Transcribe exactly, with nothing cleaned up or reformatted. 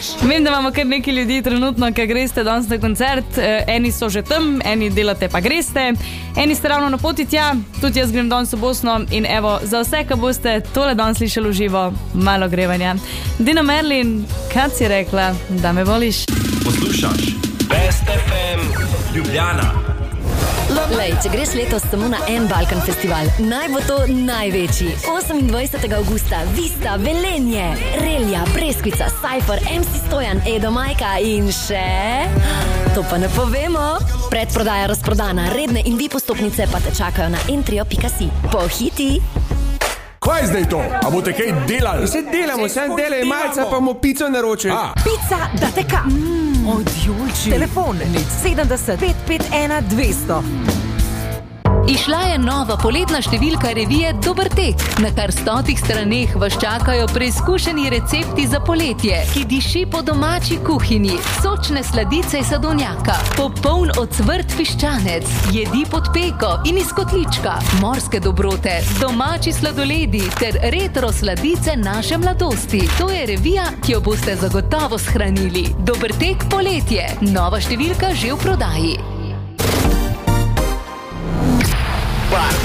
Vem, da imamo kar nekaj ljudi trenutno, ki greste danes na koncert. Eni so že tam, eni delate pa greste. Eni ste ravno na poti tja, tudi jaz grem danes v Bosno. In evo, za vse, ki boste tole danes slišali v živo, malo grevanja. Dina Merlin, kaj si rekla, da me voliš? Poslušaš Best ef em Ljubljana. Lej, če greš letos samo na en Balkan festival, naj bo to največji. osemindvajsetega avgusta Vista, Velenje, Relja, Breskvica, Cypher, em si Stojan, Edo Majka in še... To pa ne povemo. Predprodaja razprodana, redne in vi postopnice pa te čakajo na entrio pika si. Pohiti! Kaj je zdaj to? A boste kaj delali? Se delamo, sem delaj malca, pa bomo pico naročili. Pica da te ka. Mm, Odjulči. Telefon nič sedemdeset pet pet ena dvesto. Išla je nova poletna številka revije Dober tek. Na kar stotih straneh vas čakajo preizkušeni recepti za poletje, ki diši po domači kuhinji, sočne sladice iz sadovnjaka, popoln ocvrt piščanec, jedi pod peko in iz kotlička, morske dobrote, domači sladoledi ter retro sladice naše mladosti. To je revija, ki jo boste zagotovo shranili. Dober tek poletje. Nova številka že v prodaji.